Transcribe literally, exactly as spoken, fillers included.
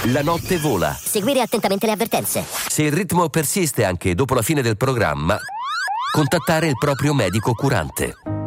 La notte vola. Seguire attentamente le avvertenze. Se il ritmo persiste anche dopo la fine del programma, contattare il proprio medico curante.